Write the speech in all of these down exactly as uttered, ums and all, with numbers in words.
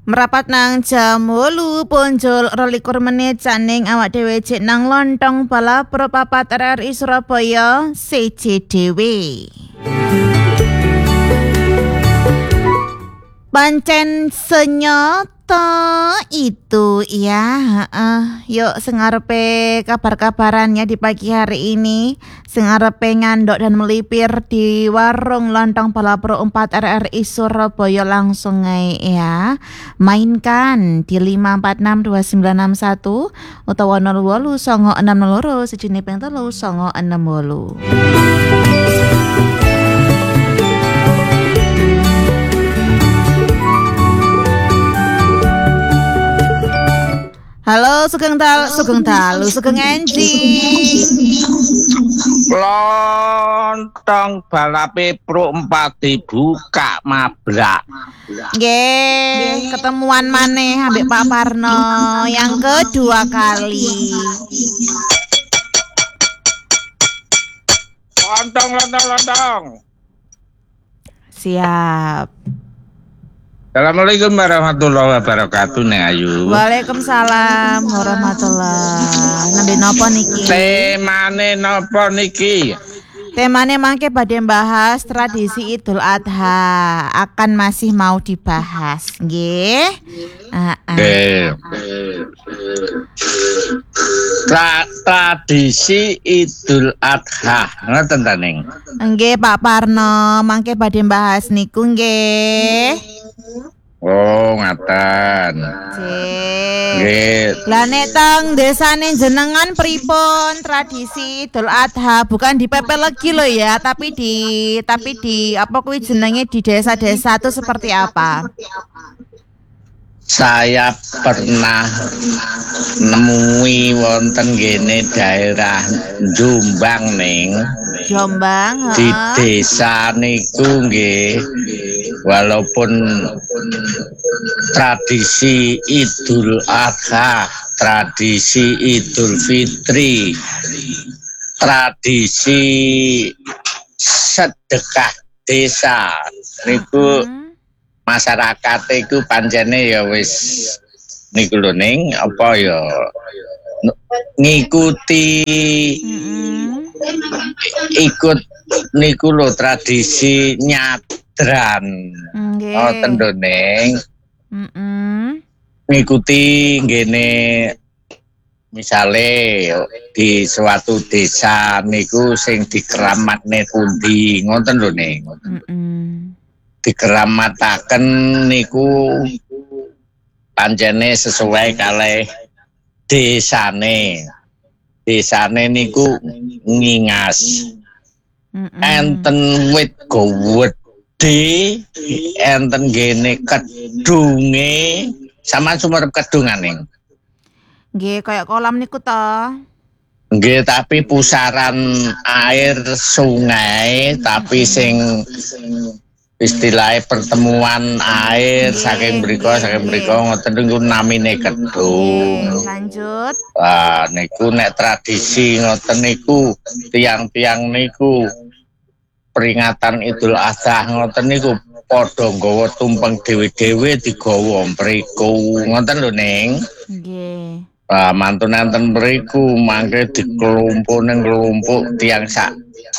Merapat nang jam wolu punjul rolikur menit caning awak dhewe cek nang lontong bala pro papat R R I Surabaya C J D W. Pancen senyata itu ya. Uh, yuk sengarepe kabar-kabarannya di pagi hari ini. Sengarepe ngandok dan melipir di warung lontong Balapro empat R R I Surabaya langsung ae ya. Mainkan di lima empat enam dua sembilan enam satu utawa nol wolu songo enam nol loro sejene ping telu songo enam wolu. Halo Sugeng Tal, Sugeng Talu, Sugeng Enji. Lontong balape pro empat dibuka mabrak. Nggih, ketemuan maneh ambek Pak Parno yang kedua kali. Lontong, lontong, lontong. Siap. Assalamualaikum warahmatullahi wabarakatuh Neng Ayu. Waalaikumsalam warahmatullahi. Nembe napa niki? Temane napa niki? Temane mangke badhe bahas tradisi Idul Adha. Akan masih mau dibahas, nggih? Heeh. Tra- tradisi Idul Adha, ngoten ta Neng? Nggih Pak Parno, mangke badhe bahas niku nggih. Oh, ngaten. Nggih. Lah nek teng desane jenengan pripun tradisi Idul Adha? Bukan di P P lagi loh ya, tapi di tapi di apa kuwi jenenge di desa-desa itu seperti apa? Saya pernah nemui wonten gene daerah Jombang Ning. Jombang, di desa niku nggih, walaupun tradisi Idul Adha, tradisi Idul Fitri, tradisi sedekah desa niku masyarakat itu pancene ya wis niku lho Ning, apa ya ngikuti ikut niku lho tradisi nyadran. Nggih. Ngoten lho Ning. Heeh. Ngikuti ngene misale di suatu desa niku sing dikeramatne pundi, ngoten lho Ning. Heeh. Dikeramataken niku pancene sesuai kalih desane. Desane niku ngingas. Mm-mm. Enten wit gowedhe, enten gene kedunge, sama sumerep kedungan ning. Nggih, kaya kolam niku to. Nggih, tapi pusaran air sungai, tapi sing istilahnya pertemuan air Nggih, saking mriko nggih, saking nggih. mriko ngoten niku namine kedung. Nggih, lanjut. Wah, niku nek tradisi ngoten niku tiang-tiang niku peringatan Idul Adha ngoten niku padha nggawa tumpeng dhewe-dhewe digawa mriku. Ngoten lho Ning. Nggih. Ah, mantun enten mriku mangke dikelumpuk ning kelumpuk tiang sak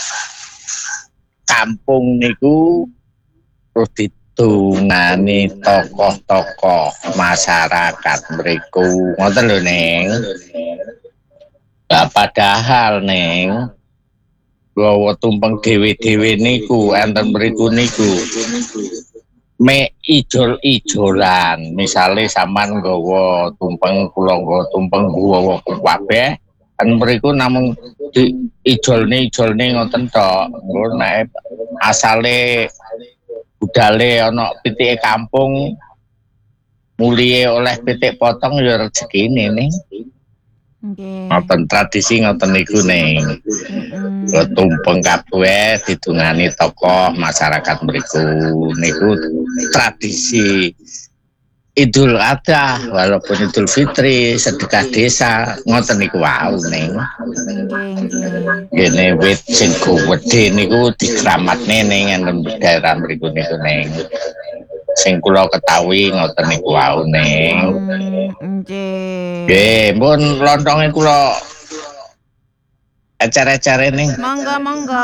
kampung niku terus ditungani tokoh-tokoh masyarakat mriku. Ngoten lho Ning. Lah padahal Ning gawa tumpeng dhewe-dhewe niku enten mriku niku me ijol-ijolan. Misale sampean nggawa tumpeng, kula nggawa tumpeng gawa kabeh, kan mriku namung di ijolne-ijolne ngoten tok. Engko nek asale budale ana pitike kampung mulihe oleh pitik potong ya rezekine Ning. Nggih. Ngoten tradisi ngoten niku Ning. Heeh. Tumpeng kabeh ditungani tokoh masyarakat mriku niku tradisi Idul Adha, walaupun Idul Fitri, sedekah desa ngoten niku wau Ning. Nggih, nggih. Gene wit sing gowedhe niku dikramatne ning enten daerah mriku niku Ning. sing kula ketahui ngoten niku wau ning. Nggih. Nggih, pun lontonge kula acara-acara ning. Monggo monggo.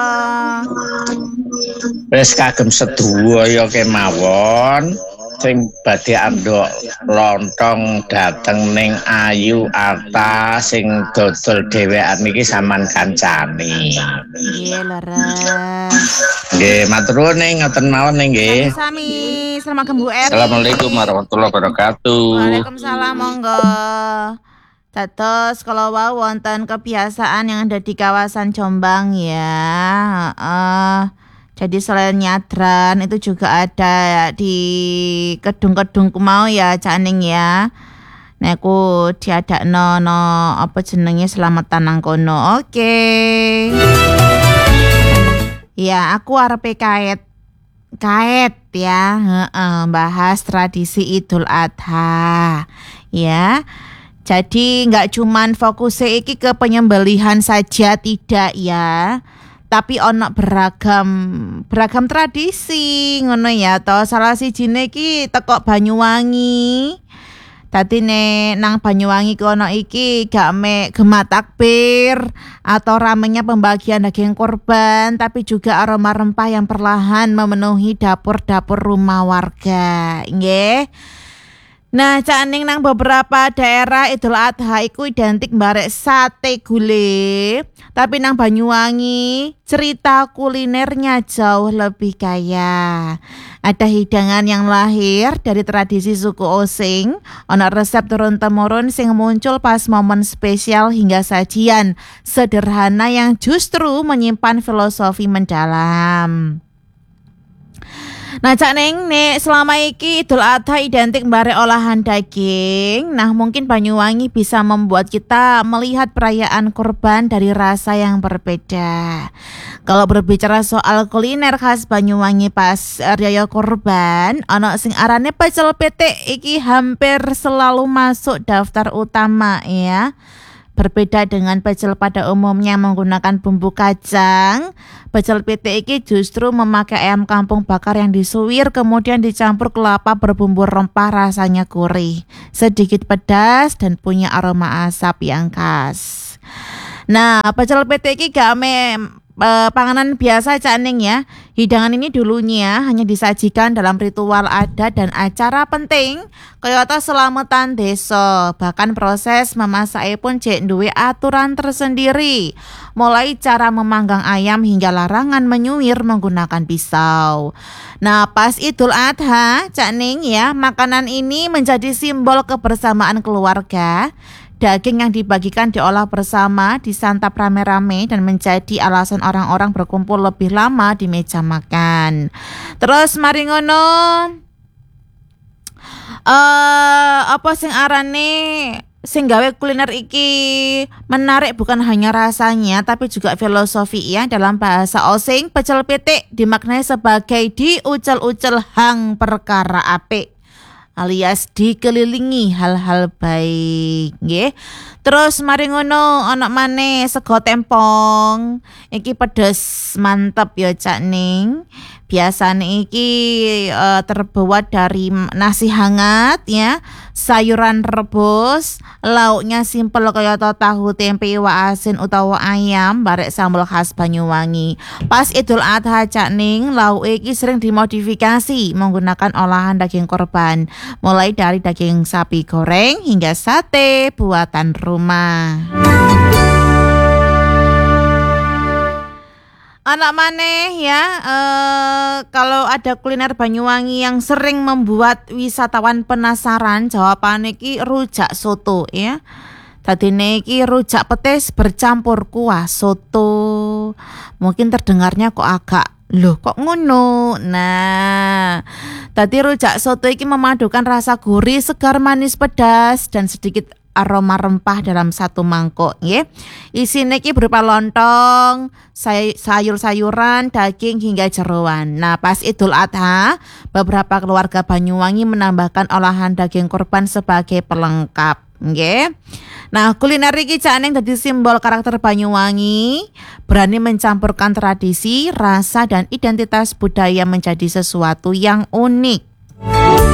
Wis kagem sedaya kemawon sing badhe andhok lontong dateng ning Ayu Arta sing dodol dhewean niki sampean kancani. Nggih, leres. Nggih, matur nuwun ning ngoten mawon nggih. Sami-sami, selamat Bu Eri. Assalamualaikum warahmatullahi wabarakatuh. Waalaikumsalam, monggo. Dados kalau wau wonten kebiasaan yang ada di kawasan Jombang ya. Uh, jadi selain nyadran itu juga ada di kedung-kedung kumau ya Cak Ning ya. Neku diadakno no apa jenenge selamatan nang kono. Oke. Okay. Ya, aku arepe kaet kaet ya, heeh, bahas tradisi Idul Adha. Ya. Jadi nggak cuman fokusnya iki ke penyembelihan saja, tidak ya. Tapi ono beragam beragam tradisi ngono ya. Toh salah sijine iki teko Banyuwangi. Dadi nek nang Banyuwangi kono iki gak mek gema takbir atau ramenya pembagian daging kurban, tapi juga aroma rempah yang perlahan memenuhi dapur-dapur rumah warga. Nggih. Nah, Cak Ning nang beberapa daerah Idul Adha iku identik barek sate gule, tapi nang Banyuwangi cerita kulinernya jauh lebih kaya. Ada hidangan yang lahir dari tradisi suku Osing, ono resep turun-temurun sing muncul pas momen spesial hingga sajian sederhana yang justru menyimpan filosofi mendalam. Nah Cak Ning, nek selama iki Idul Adha identik barek olahan daging. Nah mungkin Banyuwangi bisa membuat kita melihat perayaan kurban dari rasa yang berbeda. Kalau berbicara soal kuliner khas Banyuwangi pas raya kurban, ono sing arane pecel pitik iki hampir selalu masuk daftar utama ya. Berbeda dengan pecel pada umumnya menggunakan bumbu kacang, pecel pitik ini justru memakai ayam kampung bakar yang disuwir kemudian dicampur kelapa berbumbu rempah, rasanya gurih, sedikit pedas dan punya aroma asap yang khas. Nah, pecel pitik ini gak me Uh, panganan biasa Cak Ning ya. Hidangan ini dulunya hanya disajikan dalam ritual adat dan acara penting kayata selamatan desa. Bahkan proses memasaknya pun jek duwe aturan tersendiri. Mulai cara memanggang ayam hingga larangan menyuwir menggunakan pisau. Nah, pas Idul Adha Cak Ning ya, makanan ini menjadi simbol kebersamaan keluarga. Daging yang dibagikan diolah bersama, disantap rame-rame dan menjadi alasan orang-orang berkumpul lebih lama di meja makan. Terus mari ngono, uh, apa sing arane sing gawe kuliner iki menarik bukan hanya rasanya tapi juga filosofi ya. Dalam bahasa Osing, pecel pitik dimaknai sebagai diucel-ucel hang perkara apik, alias dikelilingi hal-hal baik, nggih. Terus mari ngono ana maneh sego tempong. Iki pedes mantep ya Cak Ning. Biasane iki uh, terbuat dari nasi hangat ya, sayuran rebus, lauknya simpel kaya tahu tempe iwak asin utawa ayam barek sambal khas Banyuwangi. Pas Idul Adha Cak Ning, lauk iki sering dimodifikasi menggunakan olahan daging korban, mulai dari daging sapi goreng hingga sate buatan rumah. Anak maneh ya, eh, kalau ada kuliner Banyuwangi yang sering membuat wisatawan penasaran, jawabannya iki rujak soto ya. Tadine iki rujak petis bercampur kuah soto. Mungkin terdengarnya kok agak loh kok ngono. Nah, tadi rujak soto iki memadukan rasa gurih, segar, manis, pedas dan sedikit aroma rempah dalam satu mangkok ya. Isine iki berupa lontong, say- sayur-sayuran, daging hingga jeroan. Nah, pas Idul Adha, beberapa keluarga Banyuwangi menambahkan olahan daging kurban sebagai pelengkap, nggih. Nah, kuliner iki Cak Ning dadi simbol karakter Banyuwangi, berani mencampurkan tradisi, rasa dan identitas budaya menjadi sesuatu yang unik. Thank you.